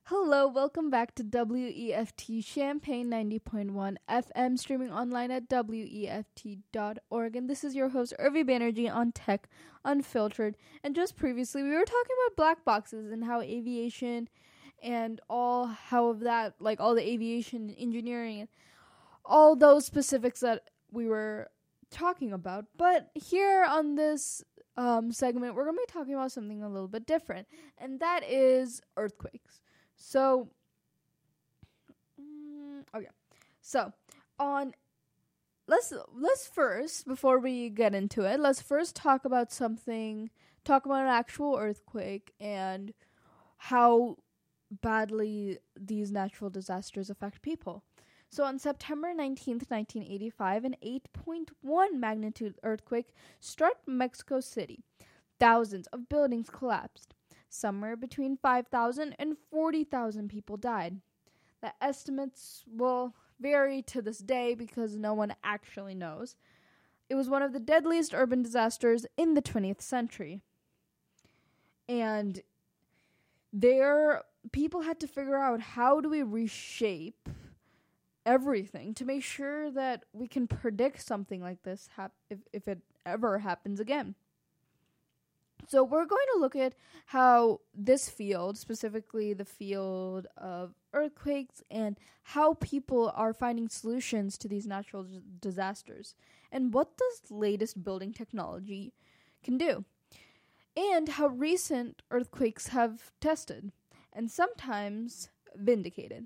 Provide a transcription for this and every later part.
Hello, welcome back to WEFT Champaign 90.1 FM, streaming online at WEFT.org. And this is your host, Urvi Banerjee, on Tech Unfiltered. And just previously, we were talking about black boxes and how aviation and all the aviation engineering and all those specifics that we were talking about. But here on this segment, we're going to be talking about something a little bit different, and that is earthquakes. So, let's first, before we get into it, let's first talk about an actual earthquake and how badly these natural disasters affect people. So on September 19th, 1985, an 8.1 magnitude earthquake struck Mexico City. Thousands of buildings collapsed. Somewhere between 5,000 and 40,000 people died. The estimates will vary to this day because no one actually knows. It was one of the deadliest urban disasters in the 20th century. And people had to figure out, how do we reshape everything to make sure that we can predict something like this if it ever happens again. So we're going to look at how this field, specifically the field of earthquakes, and how people are finding solutions to these natural disasters, and what this latest building technology can do, and how recent earthquakes have tested, and sometimes vindicated.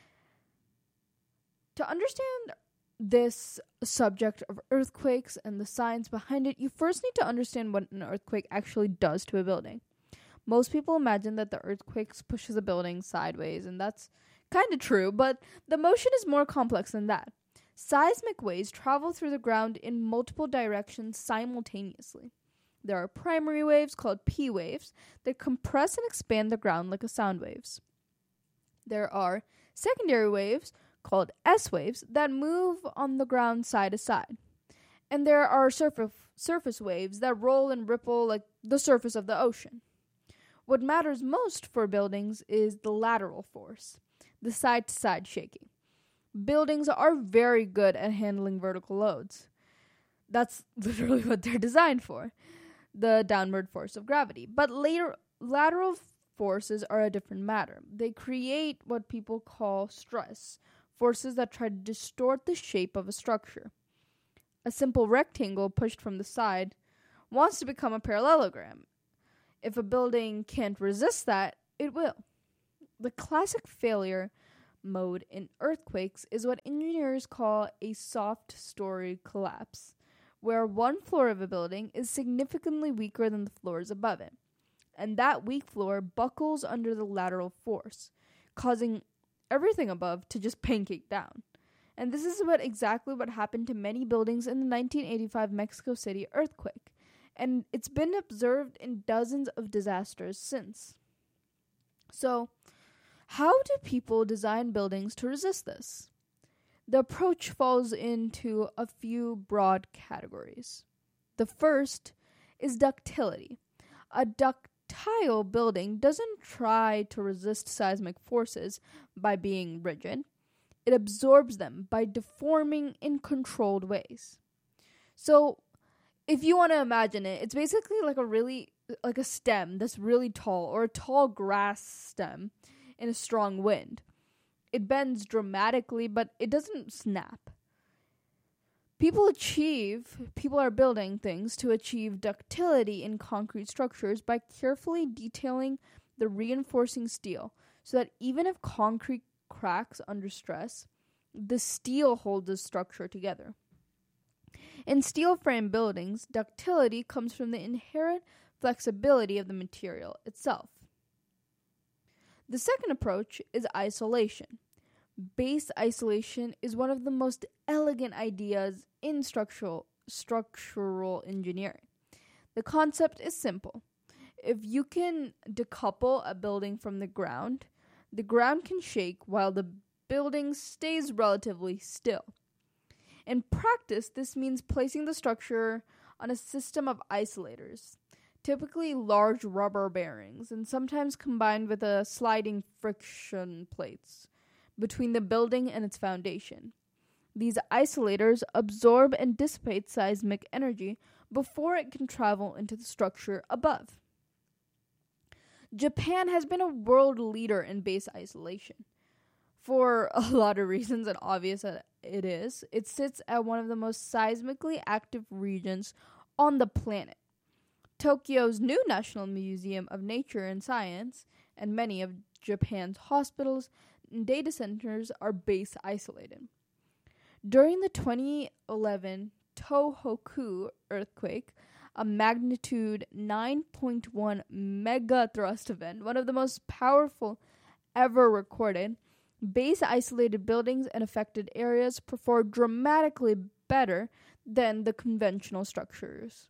To understand this subject of earthquakes and the science behind it, you first need to understand what an earthquake actually does to a building. Most people imagine that the earthquake pushes a building sideways, and that's kind of true, but the motion is more complex than that. Seismic waves travel through the ground in multiple directions simultaneously. There are primary waves, called P waves, that compress and expand the ground like sound waves. There are secondary waves, called S waves, that move on the ground side to side. And there are surface waves that roll and ripple like the surface of the ocean. What matters most for buildings is the lateral force, the side-to-side shaking. Buildings are very good at handling vertical loads. That's literally what they're designed for, the downward force of gravity. But lateral forces are a different matter. They create what people call stress, forces that try to distort the shape of a structure. A simple rectangle pushed from the side wants to become a parallelogram. If a building can't resist that, it will. The classic failure mode in earthquakes is what engineers call a soft story collapse, where one floor of a building is significantly weaker than the floors above it, and that weak floor buckles under the lateral force, causing everything above to just pancake down. And this is exactly what happened to many buildings in the 1985 Mexico City earthquake, and it's been observed in dozens of disasters since. So, how do people design buildings to resist this? The approach falls into a few broad categories. The first is ductility. A ductile building doesn't try to resist seismic forces by being rigid. It absorbs them by deforming in controlled ways. So, if you want to imagine it, it's basically like a stem that's really tall, or a tall grass stem in a strong wind. It bends dramatically, but it doesn't snap. People are building things to achieve ductility in concrete structures by carefully detailing the reinforcing steel, so that even if concrete cracks under stress, the steel holds the structure together. In steel frame buildings, ductility comes from the inherent flexibility of the material itself. The second approach is isolation. Base isolation is one of the most elegant ideas in structural engineering. The concept is simple. If you can decouple a building from the ground can shake while the building stays relatively still. In practice, this means placing the structure on a system of isolators. typically large rubber bearings, and sometimes combined with a sliding friction plates between the building and its foundation. These isolators absorb and dissipate seismic energy before it can travel into the structure above. Japan has been a world leader in base isolation. For a lot of reasons, and obvious that it is, it sits at one of the most seismically active regions on the planet. Tokyo's new National Museum of Nature and Science and many of Japan's hospitals and data centers are base isolated. During the 2011 Tohoku earthquake, a magnitude 9.1 megathrust event, one of the most powerful ever recorded, base isolated buildings and affected areas performed dramatically better than the conventional structures.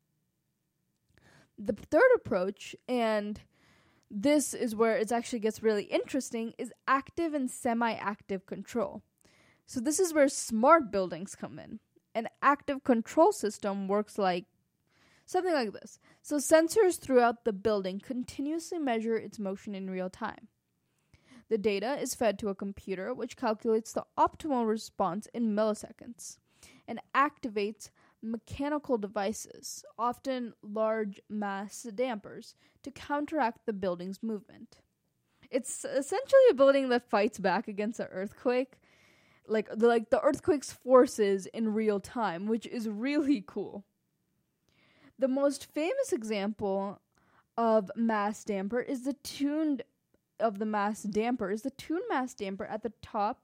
The third approach, and this is where it actually gets really interesting, is active and semi-active control. So this is where smart buildings come in. An active control system works like something like this. So sensors throughout the building continuously measure its motion in real time. The data is fed to a computer which calculates the optimal response in milliseconds and activates mechanical devices, often large mass dampers, to counteract the building's movement. It's essentially a building that fights back against an earthquake, like the earthquake's forces in real time, which is really cool. The most famous example of mass damper is the tuned mass damper at the top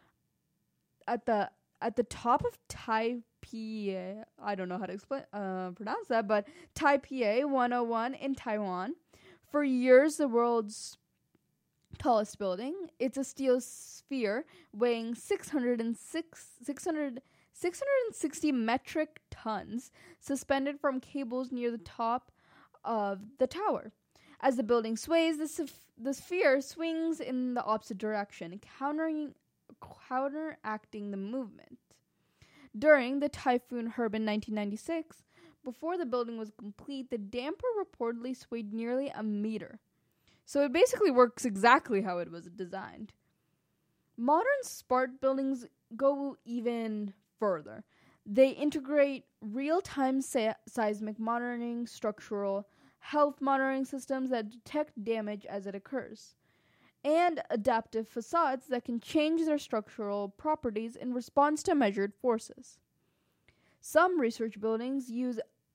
of Taipei. I don't know how to pronounce that, but Taipei 101 in Taiwan. For years, the world's tallest building. It's a steel sphere weighing 660 metric tons, suspended from cables near the top of the tower. As the building sways, the sphere swings in the opposite direction, counteracting the movement. During the Typhoon Herb in 1996, before the building was complete, the damper reportedly swayed nearly a meter. So it basically works exactly how it was designed. Modern smart buildings go even further. They integrate real-time seismic monitoring, structural health monitoring systems that detect damage as it occurs, and adaptive facades that can change their structural properties in response to measured forces. Some research buildings use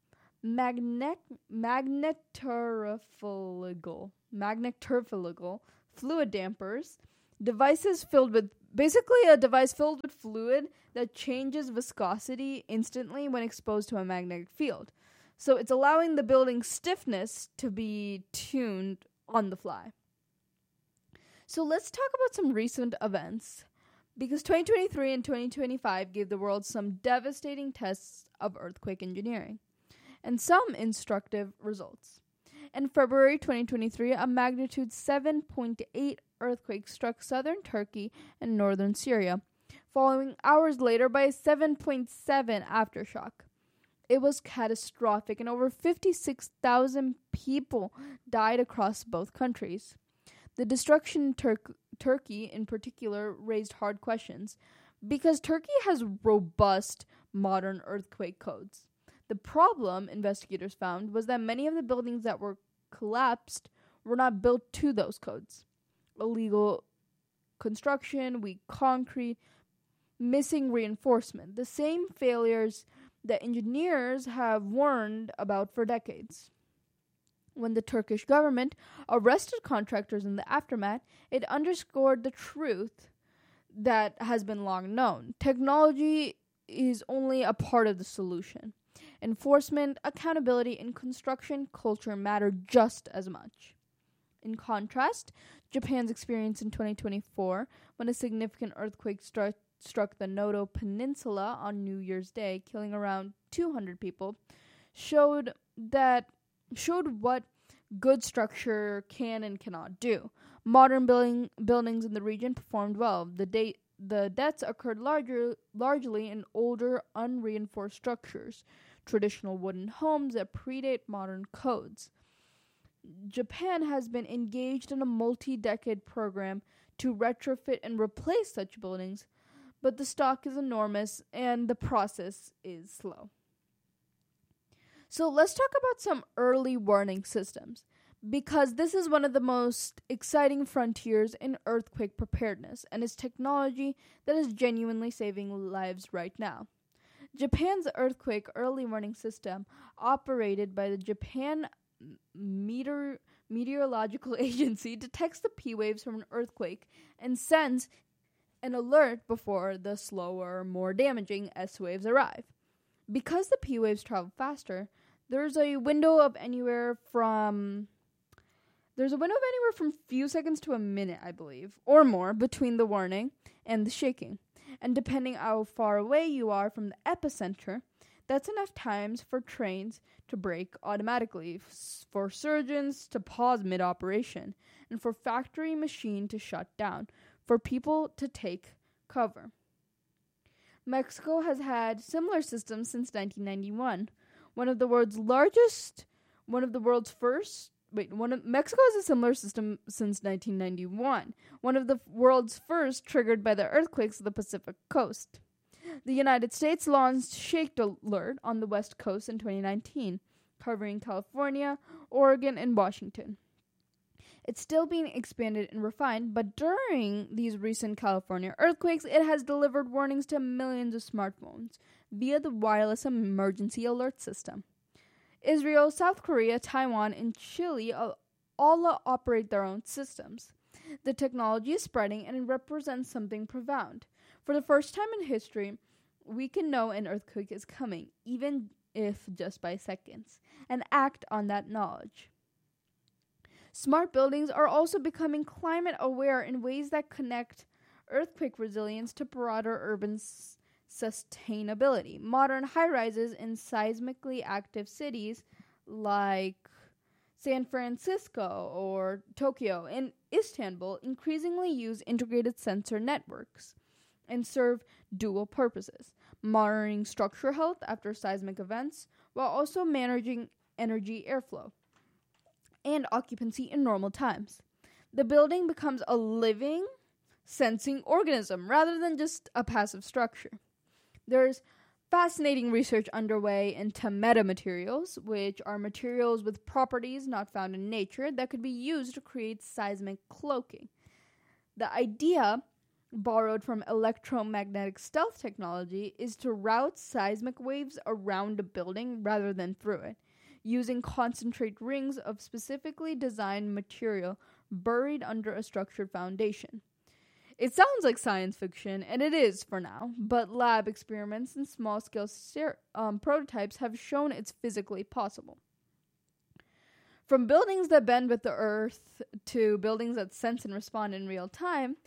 magnetoteraphical fluid dampers, devices filled with a device filled with fluid that changes viscosity instantly when exposed to a magnetic field. So it's allowing the building's stiffness to be tuned on the fly. So let's talk about some recent events, because 2023 and 2025 gave the world some devastating tests of earthquake engineering and some instructive results. In February 2023, a magnitude 7.8 earthquake struck southern Turkey and northern Syria, following hours later by a 7.7 aftershock. It was catastrophic, and over 56,000 people died across both countries. The destruction in Turkey, in particular, raised hard questions, because Turkey has robust modern earthquake codes. The problem, investigators found, was that many of the buildings that were collapsed were not built to those codes. Illegal construction, weak concrete, missing reinforcement. The same failures that engineers have warned about for decades. When the Turkish government arrested contractors in the aftermath, it underscored the truth that has been long known. Technology is only a part of the solution. Enforcement, accountability, and construction culture matter just as much. In contrast, Japan's experience in 2024, when a significant earthquake struck the Noto Peninsula on New Year's Day, killing around 200 people, showed what good structure can and cannot do. Modern buildings in the region performed well. The deaths occurred largely in older, unreinforced structures. traditional wooden homes that predate modern codes. Japan has been engaged in a multi-decade program to retrofit and replace such buildings, but the stock is enormous and the process is slow. So let's talk about some early warning systems, because this is one of the most exciting frontiers in earthquake preparedness and is technology that is genuinely saving lives right now. Japan's earthquake early warning system, operated by the Japan Meteorological Agency, detects the P waves from an earthquake and sends an alert before the slower, more damaging S waves arrive. Because the P waves travel faster, there's a window of anywhere from few seconds to a minute, I believe, or more, between the warning and the shaking. And depending how far away you are from the epicenter, that's enough times for trains to brake automatically, for surgeons to pause mid-operation, and for factory machine to shut down, for people to take cover. Mexico has had similar systems since 1991. Mexico has a similar system since 1991, one of the world's first triggered by the earthquakes of the Pacific coast. The United States launched Shake Alert on the West Coast in 2019, covering California, Oregon, and Washington. It's still being expanded and refined, but during these recent California earthquakes, it has delivered warnings to millions of smartphones via the wireless emergency alert system. Israel, South Korea, Taiwan, and Chile all operate their own systems. The technology is spreading and it represents something profound. For the first time in history, we can know an earthquake is coming, even if just by seconds, and act on that knowledge. Smart buildings are also becoming climate aware in ways that connect earthquake resilience to broader urban sustainability. Modern high-rises in seismically active cities like San Francisco or Tokyo and Istanbul increasingly use integrated sensor networks and serve dual purposes, monitoring structural health after seismic events while also managing energy airflow and occupancy in normal times. The building becomes a living, sensing organism rather than just a passive structure. There's fascinating research underway into metamaterials, which are materials with properties not found in nature that could be used to create seismic cloaking. The idea, borrowed from electromagnetic stealth technology, is to route seismic waves around a building rather than through it, using concentrate rings of specifically designed material buried under a structured foundation. It sounds like science fiction, and it is for now, but lab experiments and small-scale prototypes have shown it's physically possible. From buildings that bend with the earth to buildings that sense and respond in real time,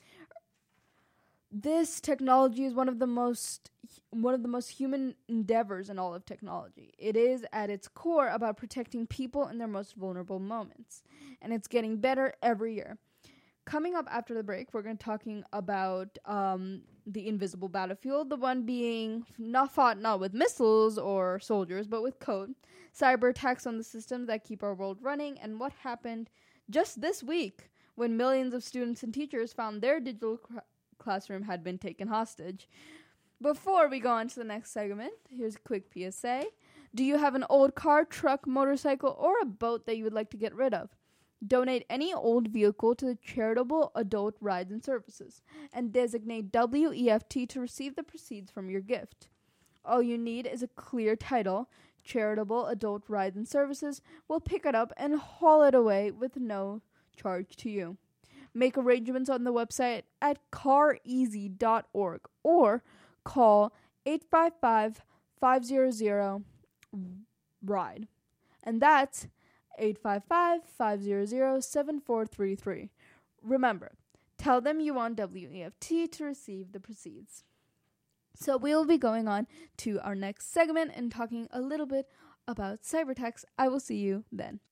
this technology is one of the most human endeavors in all of technology. It is, at its core, about protecting people in their most vulnerable moments, and it's getting better every year. Coming up after the break, we're going to be talking about the invisible battlefield, the one being not with missiles or soldiers, but with code, cyber attacks on the systems that keep our world running, and what happened just this week when millions of students and teachers found their digital classroom had been taken hostage. Before we go on to the next segment, here's a quick PSA. Do you have an old car, truck, motorcycle, or a boat that you would like to get rid of? Donate any old vehicle to the Charitable Adult Rides and Services and designate WEFT to receive the proceeds from your gift. All you need is a clear title. Charitable Adult Rides and Services will pick it up and haul it away with no charge to you. Make arrangements on the website at careasy.org or call 855-500-RIDE. And that's 855-500-7433. Remember, tell them you want WEFT to receive the proceeds. So we'll be going on to our next segment and talking a little bit about cyber attacks. I will see you then.